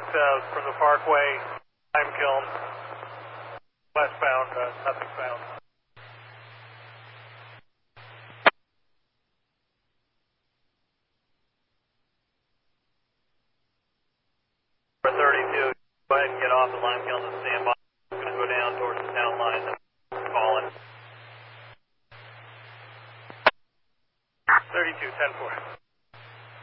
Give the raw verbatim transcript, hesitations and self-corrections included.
uh, from the Parkway, lime kiln, westbound, uh, nothing found. For thirty-two, go ahead and get off the lime kiln and stand by. I'm going to go down towards the town line and call it. thirty-two, ten four.